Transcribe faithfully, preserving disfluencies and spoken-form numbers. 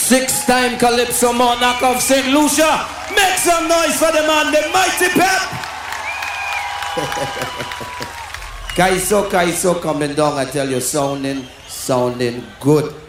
Six-time Calypso Monarch of Saint Lucia. Make some noise for the man, the Mighty Pep. Kaiso, Kaiso coming down, I tell you, sounding, sounding good.